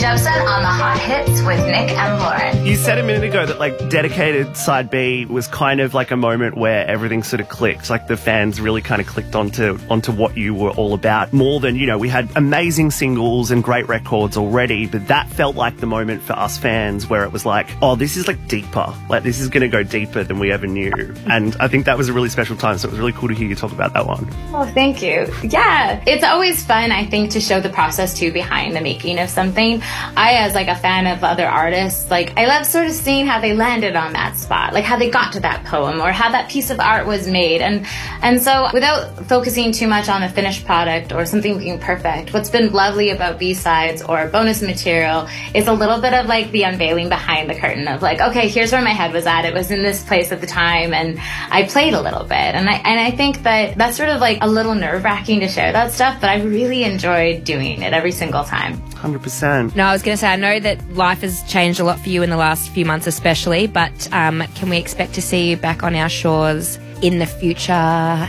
Jepsen on the Hot Hits with Nick and Lauren. You said a minute ago that, like, Dedicated Side B was kind of like a moment where everything sort of clicked. Like, the fans really kind of clicked onto what you were all about. More than, you know, we had amazing singles and great records already, but that felt like the moment for us fans where it was like, oh, this is like deeper. Like, this is going to go deeper than we ever knew. And I think that was a really special time. So it was really cool to hear you talk about that one. Oh, thank you. Yeah, it's always fun, I think, to show the process too behind the making of something. I, as like a fan of other artists, like, I love sort of seeing how they landed on that spot, like how they got to that poem or how that piece of art was made. And so without focusing too much on the finished product or something being perfect, what's been lovely about B-sides or bonus material is a little bit of like the unveiling behind the curtain of like, okay, here's where my head was at. It was in this place at the time and I played a little bit. And I think that that's sort of like a little nerve-wracking to share that stuff, but I really enjoyed doing it every single time. 100%. No, I was going to say, I know that life has changed a lot for you in the last few months especially, but can we expect to see you back on our shores in the future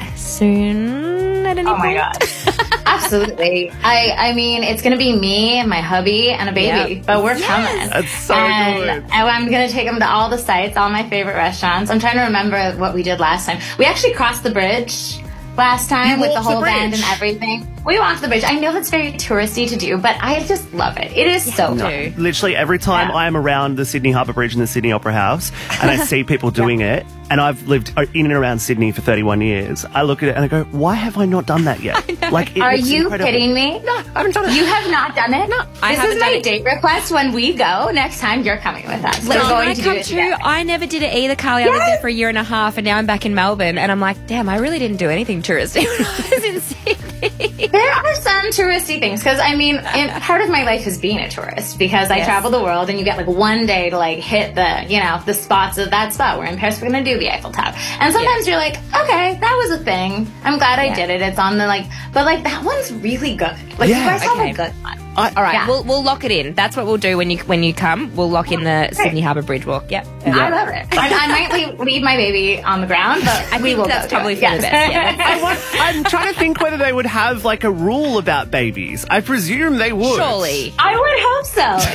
soon at any point? Oh my God. Absolutely. I mean, it's going to be me, my hubby, and a baby, but we're coming. That's so good. And I'm going to take them to all the sites, all my favorite restaurants. I'm trying to remember what we did last time. We actually crossed the bridge last time with the whole band and everything. We walked the bridge. I know it's very touristy to do, but I just love it. It is so fun. Literally every time I am around the Sydney Harbour Bridge and the Sydney Opera House and I see people doing it, and I've lived in and around Sydney for 31 years, I look at it and I go, why have I not done that yet? Like, are you kidding me? No, I haven't done it. You have not done it? No, I haven't done it. This is my date request when we go. Next time, you're coming with us. We're going to do it together. I never did it either, Carly. I lived there for a year and a half, and now I'm back in Melbourne, and I'm like, damn, I really didn't do anything touristy when I was in Sydney. There are some touristy things, because, I mean, part of my life is being a tourist, because I travel the world, and you get, like, one day to, like, hit the, you know, the spots of that spot. We're in Paris, we're going to do the Eiffel Tower. And sometimes you're like, okay, that was a thing. I'm glad I did it. It's on the, like, but, like, that one's really good. Like, you guys have a good one. All right, we'll lock it in. That's what we'll do when you come. We'll lock in the Sydney Harbour Bridge walk. Yep. I love it. I might leave my baby on the ground, but we will that's go probably do for it. the best. Yeah. I'm trying to think whether they would have, like, a rule about babies. I presume they would. Surely. I would hope so.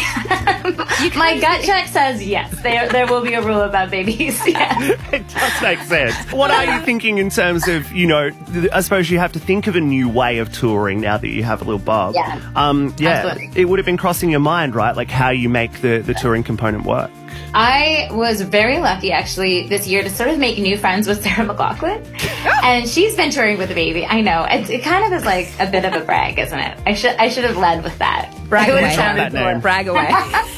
Yeah. My gut check says yes. There will be a rule about babies. Yeah. It does make sense. What are you thinking in terms of, you know, I suppose you have to think of a new way of touring now that you have a little bub. Yeah. Absolutely. It would have been crossing your mind, right? Like how you make the touring component work. I was very lucky, actually, this year to sort of make new friends with Sarah McLachlan. And she's been touring with the baby. I know. It kind of is like a bit of a brag, isn't it? I should have led with that. Brag away. Brag away.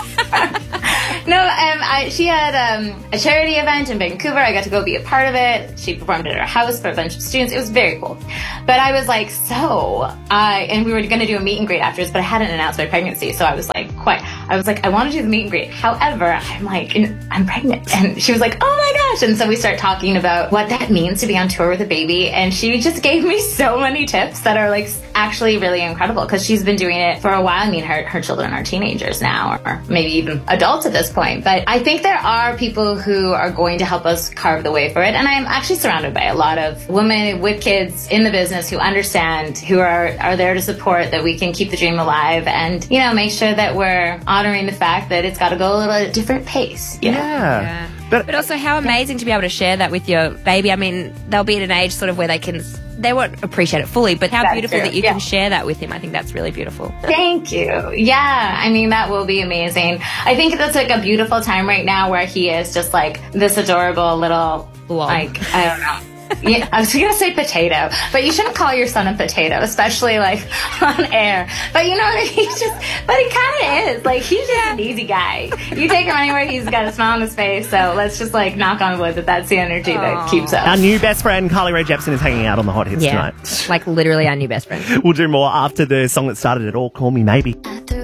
No, she had a charity event in Vancouver. I got to go be a part of it. She performed at her house for a bunch of students. It was very cool. But I was like, and we were going to do a meet and greet afterwards, but I hadn't announced my pregnancy. So I was like, I want to do the meet and greet. However, I'm like, I'm pregnant. And she was like, oh my gosh. And so we start talking about what that means to be on tour with a baby. And she just gave me so many tips that are like actually really incredible, because she's been doing it for a while. I mean, her children are teenagers now, or maybe even adults at this point. But I think there are people who are going to help us carve the way for it. And I'm actually surrounded by a lot of women with kids in the business who understand, who are there to support, that we can keep the dream alive and, you know, make sure that we're honoring the fact that it's got to go a little at a different pace. You know? Yeah. But also how amazing to be able to share that with your baby. I mean, they'll be at an age sort of where they won't appreciate it fully, but how beautiful that you can share that with him. I think that's really beautiful. Thank you. Yeah, I mean, that will be amazing. I think that's like a beautiful time right now where he is just like this adorable little, like, I don't know. Yeah, I was going to say potato, but you shouldn't call your son a potato, especially like on air. But you know what I mean? But he kind of is. Like, he's just an easy guy. You take him anywhere, he's got a smile on his face. So let's just like knock on wood that that's the energy that keeps us. Our new best friend, Carly Rae Jepsen, is hanging out on the Hot Hits tonight. Like literally our new best friend. We'll do more after the song that started it all, Call Me Maybe.